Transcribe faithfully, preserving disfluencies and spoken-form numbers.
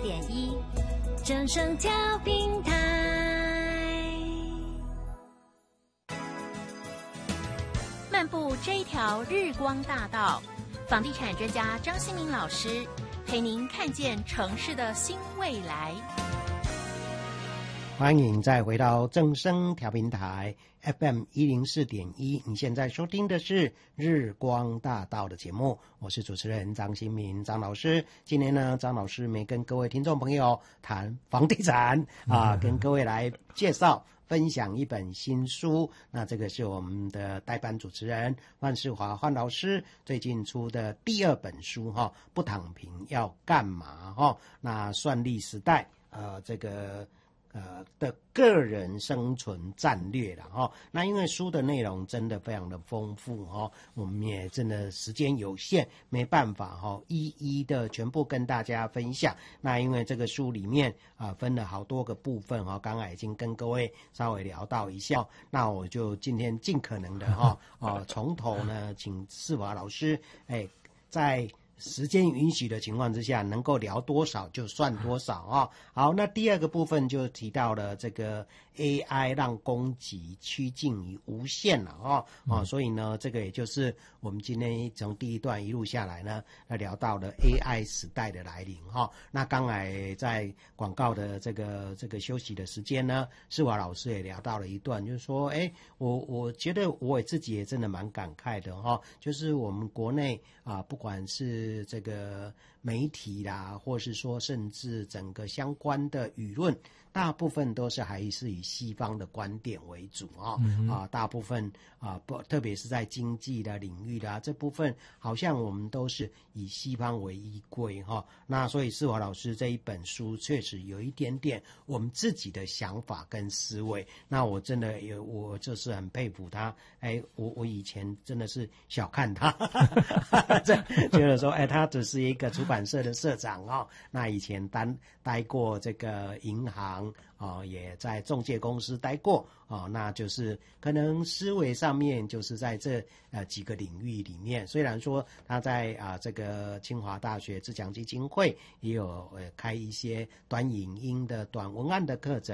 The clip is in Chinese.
点一，正声调频台。漫步这一条日光大道，房地产专家张新民老师陪您看见城市的新未来。 欢迎再回到正声调频台 F M 一零四点一，你现在收听的是日光大道的节目，我是主持人张新民张老师。今天呢，张老师没跟各位听众朋友谈房地产啊，跟各位来介绍分享一本新书。那这个是我们的代班主持人范世华范老师最近出的第二本书哈，不躺平要干嘛哈？那算力时代呃这个。呃的个人生存战略了哈，那因为书的内容真的非常的丰富哈，我们也真的时间有限，没办法哈一一的全部跟大家分享。那因为这个书里面啊、呃、分了好多个部分哈，刚才已经跟各位稍微聊到一下，那我就今天尽可能的哈啊从头呢，请世华老师哎在。时间允许的情况之下，能够聊多少就算多少啊、哦。好，那第二个部分就提到了这个 A I 让供给趋近于无限了啊、哦哦、所以呢，这个也就是我们今天从第一段一路下来呢，来聊到了 A I 时代的来临哈、哦。那刚才在广告的这个这个休息的时间呢，世华老师也聊到了一段，就是说，哎，我我觉得我自己也真的蛮感慨的哈、哦，就是我们国内啊，不管是这个媒体啦，或是说甚至整个相关的舆论，大部分都是还是以西方的观点为主啊、嗯、啊，大部分啊不，特别是在经济的领域啦，这部分好像我们都是以西方为依归哈、啊。那所以世华老师这一本书确实有一点点我们自己的想法跟思维。那我真的有，我就是很佩服他。哎，我我以前真的是小看他，这觉得说，哎，他只是一个出版社的社长哦。那以前待待过这个银行哦，也在中介公司待过哦。那就是可能思维上面就是在这呃几个领域里面，虽然说他在啊、呃、这个清华大学自强基金会也有呃开一些短影音的短文案的课程。